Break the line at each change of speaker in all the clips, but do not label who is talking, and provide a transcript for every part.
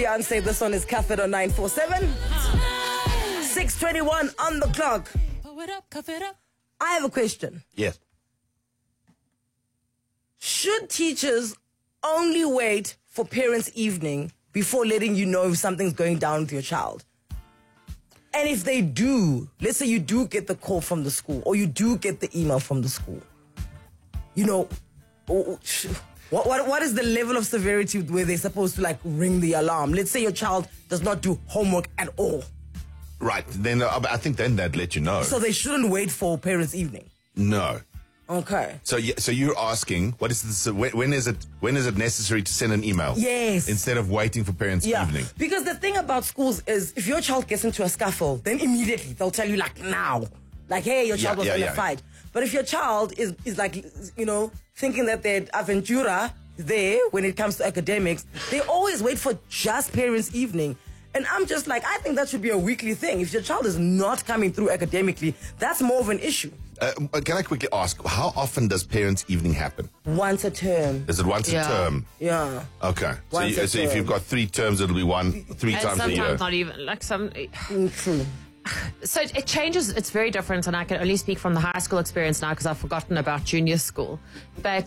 Say this one is Cafe on 947. 6:21 on the clock. I have a question.
Yes.
Should teachers only wait for parents' evening before letting you know if something's going down with your child? And if they do, let's say you do get the call from the school or you do get the email from the school, you know, what is the level of severity where they're supposed to like ring the alarm? Let's say your child does not do homework at all.
Right. Then I think then they'd let you know.
So they shouldn't wait for parents' evening.
No.
Okay.
So you're asking, what is this? When is it necessary to send an email?
Yes.
Instead of waiting for parents' evening.
Because the thing about schools is, if your child gets into a scuffle, then immediately they'll tell you like now, like, hey, your child was in a fight. But if your child is like, you know, thinking that they're aventura there when it comes to academics, they always wait for just parents' evening. And I'm just like, I think that should be a weekly thing. If your child is not coming through academically, that's more of an issue.
Can I quickly ask, how often does parents' evening happen?
Once a term.
Is it once a term?
Yeah.
Okay. So if you've got 3 terms, it'll be three times a year.
Sometimes not even, like some...
True.
So it changes. It's very different, and I can only speak from the high school experience now because I've forgotten about junior school. But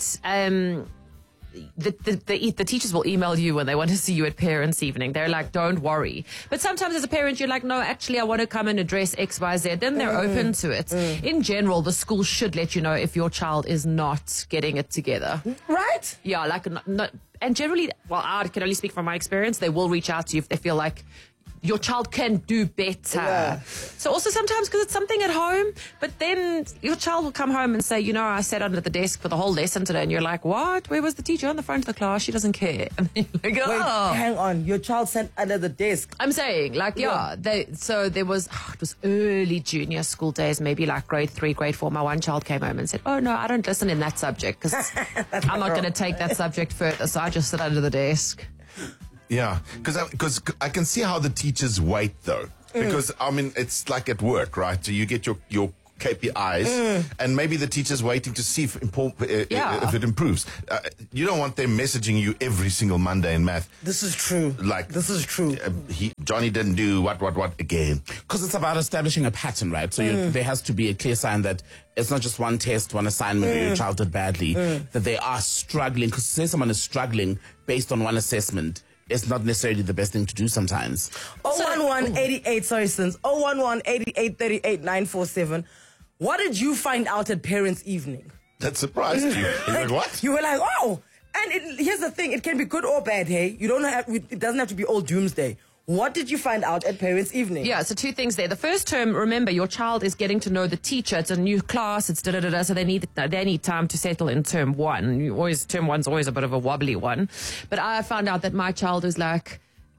the teachers will email you when they want to see you at parents' evening. They're like, don't worry. But sometimes as a parent, you're like, no, actually, I want to come and address X, Y, Z. Then they're open to it. In general, the school should let you know if your child is not getting it together.
Right?
Yeah, like, and generally, well, I can only speak from my experience. They will reach out to you if they feel like your child can do better.
Yeah.
So also sometimes because it's something at home, but then your child will come home and say, you know, I sat under the desk for the whole lesson today, and you're like, what? Where was the teacher? On the front of the class. She doesn't care. And then you're like, oh.
Wait, hang on. Your child sat under the desk.
I'm saying, like, so there was, it was early junior school days, maybe like grade 3, grade 4. My one child came home and said, oh, no, I don't listen in that subject because I'm not going to take that subject further, so I just sit under the desk.
Yeah, because I can see how the teachers wait, though. Because, I mean, it's like at work, right? So you get your KPIs, and maybe the teacher's waiting to see if it improves. You don't want them messaging you every single Monday in math.
This is true.
Like,
this is true.
Johnny didn't do what again.
Because it's about establishing a pattern, right? So there has to be a clear sign that it's not just one test, one assignment where your child did badly, that they are struggling. Because say someone is struggling based on one assessment, it's not necessarily the best thing to do sometimes.
011-88, sorry, Sins. 011-8838-947. What did you find out at parents' evening?
That surprised you. You're like, what?
You were like, oh. And here's the thing. It can be good or bad, hey? It doesn't have to be all doomsday. What did you find out at parents' evening?
Yeah, so 2 things there. The first term, remember, your child is getting to know the teacher. It's a new class. It's da-da-da-da. So they need time to settle in term 1. Term 1's always a bit of a wobbly one. But I found out that my child is like,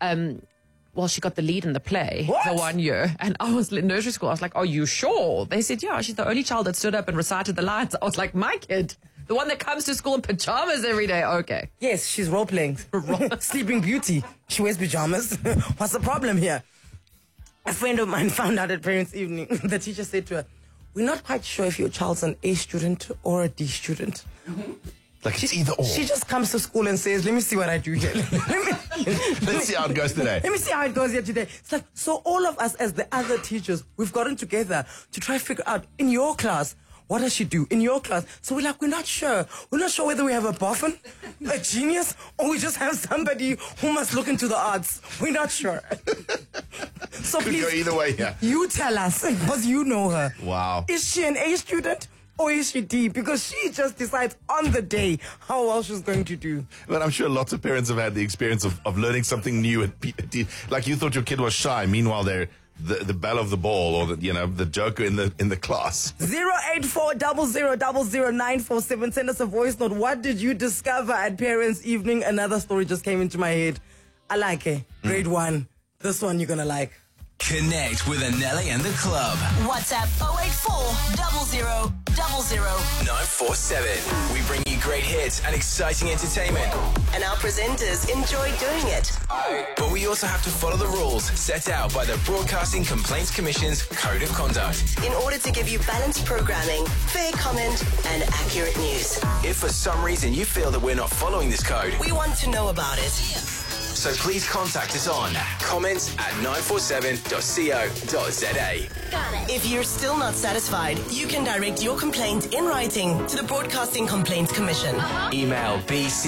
she got the lead in the play for 1 year. And I was in nursery school. I was like, are you sure? They said, yeah, she's the only child that stood up and recited the lines. I was like, my kid. The one that comes to school in pajamas every day. Okay.
Yes, she's role-playing. Sleeping Beauty. She wears pajamas. What's the problem here? A friend of mine found out at parents' evening. The teacher said to her, we're not quite sure if your child's an A student or a D student.
Like it's either or.
She just comes to school and says, let me see what I do here.
Let's see how it goes today.
Let me see how it goes here today. It's like, so all of us as the other teachers, we've gotten together to try to figure out in your class, what does she do in your class? So we're like, we're not sure. We're not sure whether we have a boffin, a genius, or we just have somebody who must look into the arts. We're not sure. So
Could
please,
go either way, yeah.
You tell us, because you know her.
Wow.
Is she an A student or is she D? Because she just decides on the day how well she's going to do.
But I'm sure lots of parents have had the experience of learning something new at D. Like you thought your kid was shy, meanwhile they're the belle of the ball, or the joker in the class.
084-0000-947. Send us a voice note. What did you discover at parents' evening? Another story just came into my head. I like it. Grade 1. This one you're gonna like.
Connect with Anelli and the club.
WhatsApp 084-000947.
We bring you great hits and exciting entertainment.
And our presenters enjoy doing it.
But we also have to follow the rules set out by the Broadcasting Complaints Commission's Code of Conduct.
In order to give you balanced programming, fair comment, and accurate news.
If for some reason you feel that we're not following this code,
we want to know about it.
So please contact us on comments@947.co.za.
If you're still not satisfied, you can direct your complaint in writing to the Broadcasting Complaints Commission.
Email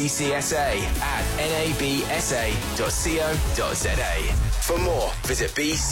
bccsa@nabsa.co.za. For more, visit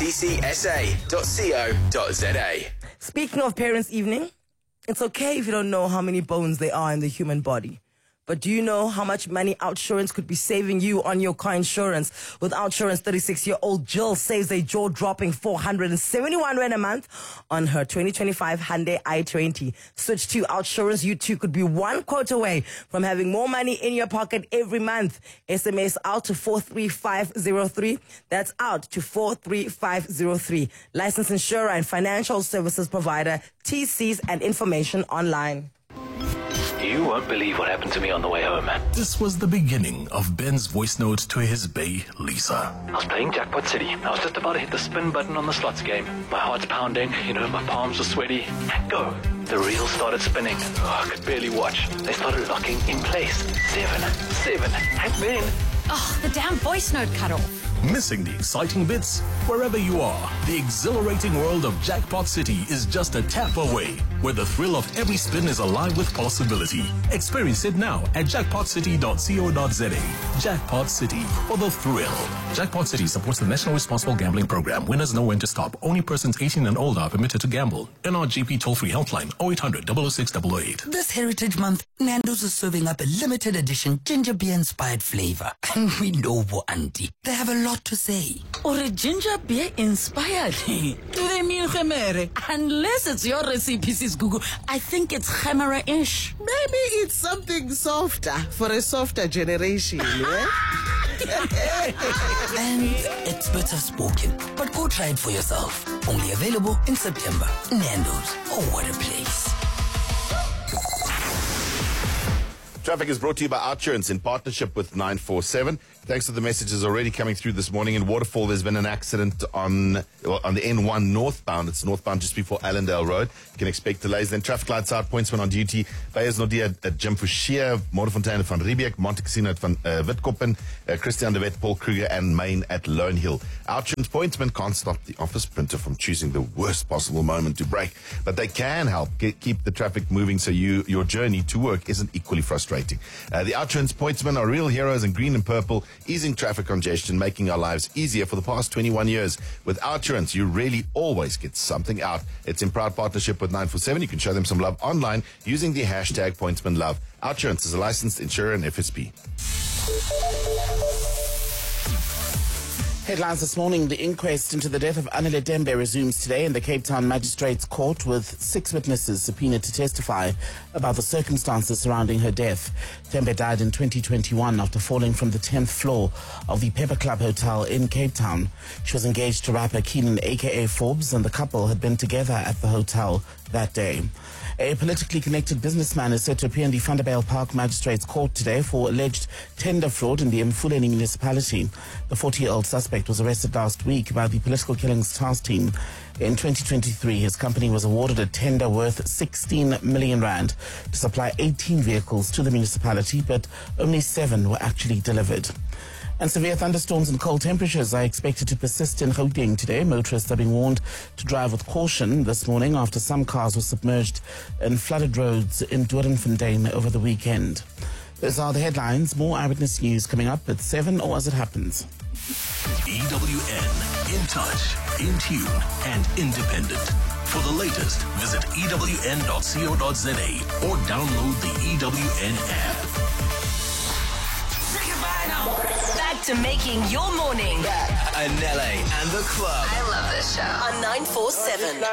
bccsa.co.za.
Speaking of Parents' Evening, it's okay if you don't know how many bones there are in the human body. But do you know how much money Outsurance could be saving you on your car insurance? With Outsurance, 36-year-old Jill saves a jaw-dropping 471 Rand a month on her 2025 Hyundai i20. Switch to Outsurance. You too could be one quote away from having more money in your pocket every month. SMS out to 43503. That's out to 43503. Licensed insurer and financial services provider. TCs and information online.
You won't believe what happened to me on the way home.
This was the beginning of Ben's voice note to his bae, Lisa.
I was playing Jackpot City. I was just about to hit the spin button on the slots game. My heart's pounding, my palms were sweaty. And go. The reel started spinning. Oh, I could barely watch. They started locking in place. 7, and then...
Oh, the damn voice note cut off.
Missing the exciting bits? Wherever you are, the exhilarating world of Jackpot City is just a tap away, where the thrill of every spin is alive with possibility. Experience it now at jackpotcity.co.za. Jackpot City, for the thrill. Jackpot City supports the National Responsible Gambling Program. Winners know when to stop. Only persons 18 and older are permitted to gamble. NRGP toll-free helpline 0800 006 888.
This Heritage Month, Nando's is serving up a limited edition ginger beer-inspired flavor. And we know Auntie. They have a lot to say.
Or a ginger beer inspired. Do they mean Khemere? Unless it's your recipe, Sis Gugu, I think it's Khemera-ish.
Maybe it's something softer for a softer generation, yeah?
And it's better spoken. But go try it for yourself. Only available in September. Nando's. Oh, what a place.
Traffic is brought to you by Outsurance in partnership with 947. Thanks to the messages already coming through this morning. In Waterfall, there's been an accident on the N1 northbound. It's northbound just before Allendale Road. You can expect delays. Then traffic lights out, pointsman on duty. Beyers Nordia at Jim Fouchier, Modderfontein van Riebeek, Monte Casino at Van Witkoppen, Christian de Wet, Paul Kruger, and Main at Lone Hill. Outsurance pointsmen can't stop the office printer from choosing the worst possible moment to brake, but they can help keep the traffic moving so your journey to work isn't equally frustrating. The Outsurance pointsmen are real heroes in green and purple, easing traffic congestion, making our lives easier for the past 21 years. With Outsurance, you really always get something out. It's in proud partnership with 947. You can show them some love online using the hashtag pointsmanlove. Outsurance is a licensed insurer and FSP.
Headlines this morning. The inquest into the death of Anele Dembe resumes today in the Cape Town Magistrates Court, with 6 witnesses subpoenaed to testify about the circumstances surrounding her death. Dembe died in 2021 after falling from the 10th floor of the Pepper Club Hotel in Cape Town. She was engaged to rapper Keenan aka Forbes, and the couple had been together at the hotel that day. A politically connected businessman is set to appear in the Vanderbijl Park Magistrates Court today for alleged tender fraud in the Mfuleni municipality. The 40-year-old suspect was arrested last week by the Political Killings Task Team. In 2023, his company was awarded a tender worth 16 million rand to supply 18 vehicles to the municipality, but only 7 were actually delivered. And severe thunderstorms and cold temperatures are expected to persist in Gauteng today. Motorists are being warned to drive with caution this morning after some cars were submerged in flooded roads in Doornfontein over the weekend. Those are the headlines. More Eyewitness News coming up at 7 or as it happens.
EWN, in touch, in tune, and independent. For the latest, visit ewn.co.za or download the EWN app.
Back to making your morning.
Anele and the Club.
I love this show. On 947.